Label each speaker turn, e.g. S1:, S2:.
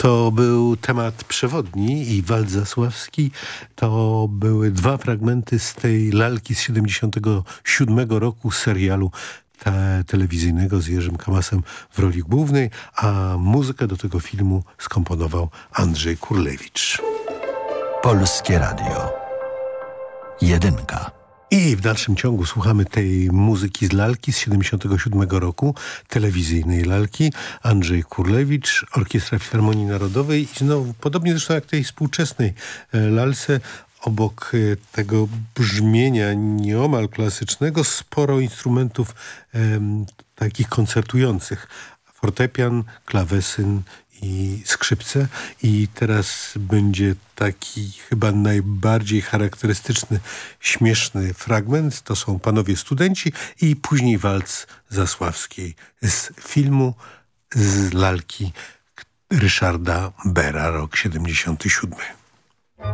S1: To był temat przewodni i walt zasławski. To były dwa fragmenty z tej lalki z 77 roku serialu telewizyjnego z Jerzym Kamasem w roli głównej, a muzykę do tego filmu skomponował Andrzej Kurlewicz.
S2: Polskie Radio. Jedynka.
S1: I w dalszym ciągu słuchamy tej muzyki z lalki z 77 roku, telewizyjnej lalki. Andrzej Kurlewicz, Orkiestra Filharmonii Narodowej i znowu, podobnie zresztą jak tej współczesnej lalce, obok tego brzmienia nieomal klasycznego, sporo instrumentów takich koncertujących. Fortepian, klawesyn i skrzypce. I teraz będzie taki chyba najbardziej charakterystyczny, śmieszny fragment. To są Panowie Studenci i później walc zasławskiej z filmu, z lalki Ryszarda Bera, rok 77.